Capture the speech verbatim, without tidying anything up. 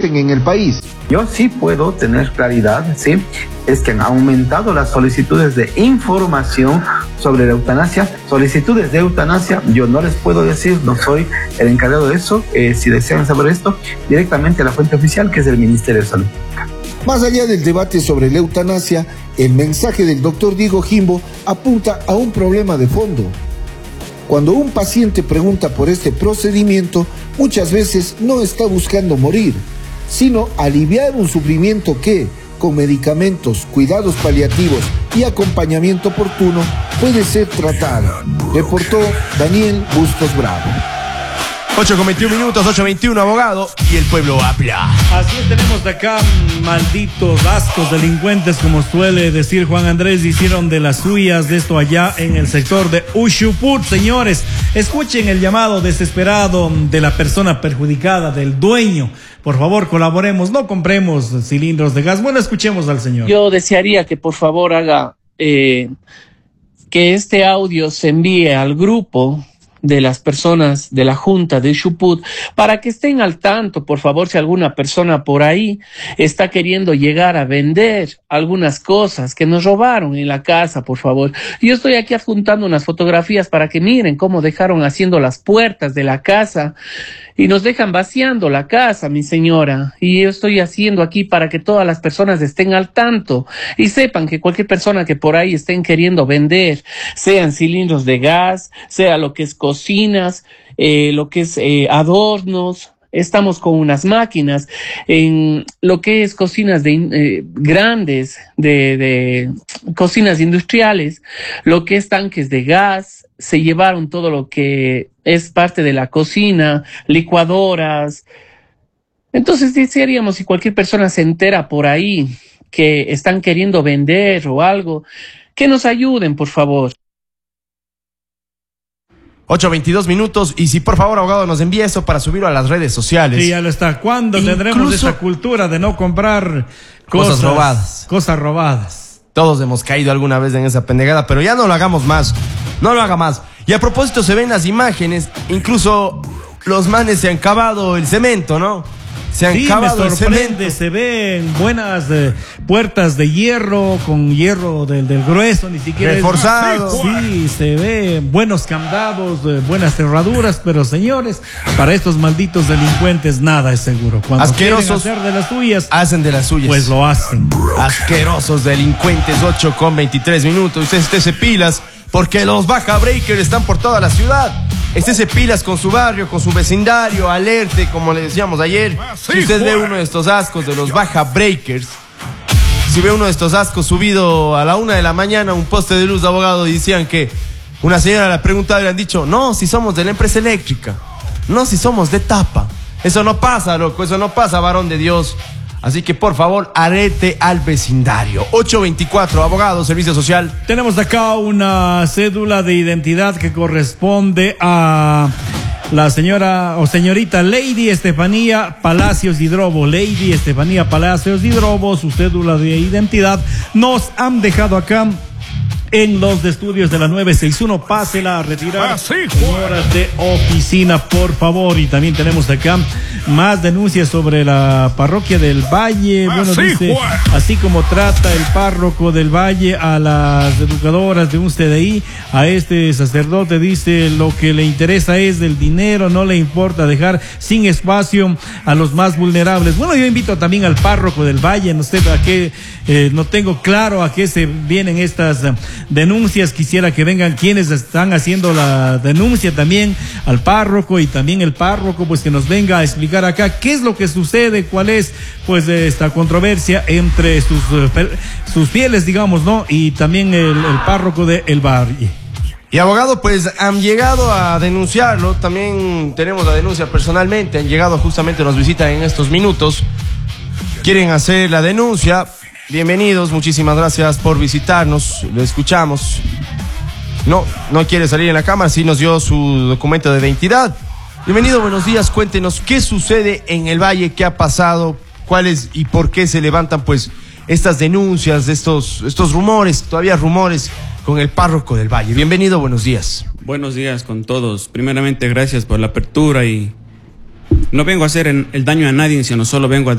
existen en el país. Yo sí puedo tener claridad, sí, es que han aumentado las solicitudes de información sobre la eutanasia. Solicitudes de eutanasia, yo no les puedo decir, no soy el encargado de eso. Eh, si desean saber esto, directamente a la fuente oficial, que es el Ministerio de Salud. Más allá del debate sobre la eutanasia, el mensaje del doctor Diego Jimbo apunta a un problema de fondo. Cuando un paciente pregunta por este procedimiento, muchas veces no está buscando morir, sino aliviar un sufrimiento que, con medicamentos, cuidados paliativos y acompañamiento oportuno, puede ser tratado. Reportó Daniel Bustos Bravo. ocho con veintiún minutos, ocho veintiuno, abogado, y el pueblo habla. Así es, tenemos de acá, malditos, ascos, delincuentes, como suele decir Juan Andrés, hicieron de las suyas de esto allá en el sector de Ushuput. Señores, escuchen el llamado desesperado de la persona perjudicada, del dueño. Por favor, colaboremos, no compremos cilindros de gas. Bueno, escuchemos al señor. Yo desearía que por favor haga, eh, que este audio se envíe al grupo de las personas de la Junta de Ushuput para que estén al tanto, por favor, si alguna persona por ahí está queriendo llegar a vender algunas cosas que nos robaron en la casa, por favor. Yo estoy aquí adjuntando unas fotografías para que miren cómo dejaron haciendo las puertas de la casa y nos dejan vaciando la casa, mi señora. Y yo estoy haciendo aquí para que todas las personas estén al tanto y sepan que cualquier persona que por ahí estén queriendo vender, sean cilindros de gas, sea lo que es cocinas, eh, lo que es eh, adornos. Estamos con unas máquinas en lo que es cocinas de, eh, grandes, de, de cocinas industriales, lo que es tanques de gas. Se llevaron todo lo que es parte de la cocina, licuadoras. Entonces desearíamos, si cualquier persona se entera por ahí que están queriendo vender o algo, que nos ayuden, por favor. ocho veintidós minutos, y si por favor, abogado, nos envía eso para subirlo a las redes sociales. Sí, ya lo está. ¿Cuándo Incluso tendremos esa cultura de no comprar cosas, cosas robadas? Cosas robadas. Todos hemos caído alguna vez en esa pendejada, pero ya no lo hagamos más. No lo haga más. Y a propósito, se ven las imágenes, incluso los manes se han cavado el cemento, ¿no? Se han sí, cavado me sorprende, el cemento. Se ven buenas eh, puertas de hierro, con hierro del, del grueso, ni siquiera reforzado. Es... Sí, se ven buenos candados, eh, buenas cerraduras, pero señores, para estos malditos delincuentes nada es seguro. Cuando asquerosos quieren hacer de las suyas, hacen de las suyas. Pues lo hacen. Asquerosos delincuentes, ocho con veintitrés minutos. Usted estése pilas, porque los baja breakers están por toda la ciudad. Estése pilas con su barrio, con su vecindario, alerte, como le decíamos ayer. Si usted ve uno de estos ascos de los baja breakers, si ve uno de estos ascos subido a la una de la mañana, un poste de luz de abogado, y decían que una señora le ha preguntado y le han dicho, no, si somos de la empresa eléctrica, no, si somos de Tapa. Eso no pasa, loco, eso no pasa, varón de Dios. Así que, por favor, arete al vecindario. ocho veinticuatro, abogado, servicio social. Tenemos acá una cédula de identidad que corresponde a la señora o señorita Lady Estefanía Palacios Hidrobo. Lady Estefanía Palacios Hidrobo, su cédula de identidad nos han dejado acá en los de estudios de la nueve sesenta y uno. Pásela a retirar, señoras de oficina, por favor. Y también tenemos acá más denuncias sobre la parroquia del Valle. Bueno, dice, así como trata el párroco del Valle a las educadoras de un C D I, a este sacerdote, dice, lo que le interesa es del dinero, no le importa dejar sin espacio a los más vulnerables. Bueno, yo invito también al párroco del Valle, no sé a qué, eh, no tengo claro a qué se vienen estas denuncias. Quisiera que vengan quienes están haciendo la denuncia también al párroco, y también el párroco pues que nos venga a explicar acá qué es lo que sucede, cuál es pues esta controversia entre sus, sus fieles, digamos, ¿no? Y también el, el párroco de El Valle. Y abogado, pues han llegado a denunciarlo, también tenemos la denuncia personalmente, han llegado justamente, nos visitan en estos minutos, quieren hacer la denuncia. Bienvenidos, muchísimas gracias por visitarnos, lo escuchamos. No, no quiere salir en la cámara, sí nos dio su documento de identidad. Bienvenido, buenos días, cuéntenos qué sucede en el Valle, qué ha pasado, cuáles y por qué se levantan pues estas denuncias, de estos, estos rumores, todavía rumores con el párroco del Valle. Bienvenido, buenos días. Buenos días con todos. Primeramente, gracias por la apertura, y no vengo a hacer el daño a nadie, sino solo vengo a